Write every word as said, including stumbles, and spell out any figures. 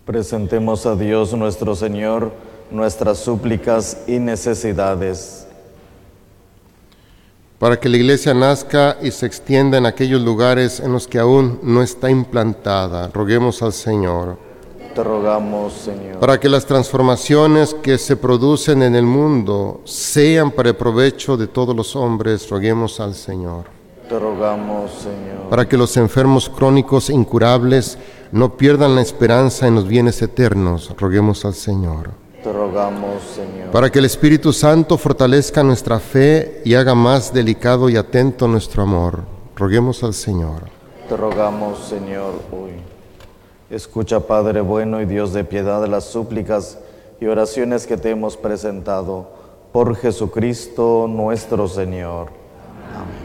Presentemos a Dios nuestro Señor nuestras súplicas y necesidades. Para que la Iglesia nazca y se extienda en aquellos lugares en los que aún no está implantada, roguemos al Señor. Te rogamos, Señor. Para que las transformaciones que se producen en el mundo sean para el provecho de todos los hombres, roguemos al Señor. Te rogamos, Señor. Para que los enfermos crónicos e incurables no pierdan la esperanza en los bienes eternos, roguemos al Señor. Te rogamos, Señor. Para que el Espíritu Santo fortalezca nuestra fe y haga más delicado y atento nuestro amor, roguemos al Señor. Te rogamos, Señor, hoy. Escucha, Padre bueno y Dios de piedad, las súplicas y oraciones que te hemos presentado por Jesucristo nuestro Señor. Amén.